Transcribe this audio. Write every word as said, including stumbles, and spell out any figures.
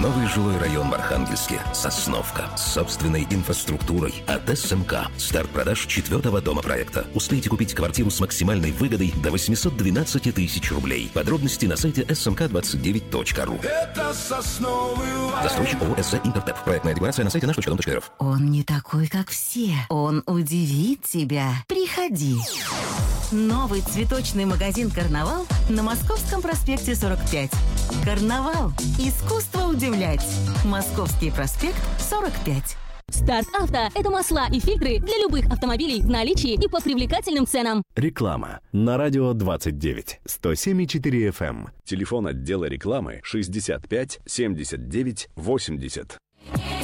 Новый жилой район в Архангельске. Сосновка. С собственной инфраструктурой. От СМК. Старт продаж четвертого дома проекта. Успейте купить квартиру с максимальной выгодой до восемьсот двенадцать тысяч рублей. Подробности на сайте эс эм ка двадцать девять точка ру. Это Сосновый Лай. Застройщик ООО «СЗ Интертеп». Проектная декларация на сайте наш точка дом точка рф. Он не такой, как все. Он удивит тебя. Приходи. Новый цветочный магазин «Карнавал» на Московском проспекте сорок пять. «Карнавал. Искусство удивлять». Московский проспект сорок пять. Старт Авто – это масла и фильтры для любых автомобилей в наличии и по привлекательным ценам. Реклама на радио двадцать девять, сто семь и четыре эф эм. Телефон отдела рекламы шестьдесят пять семьдесят девять восемьдесят.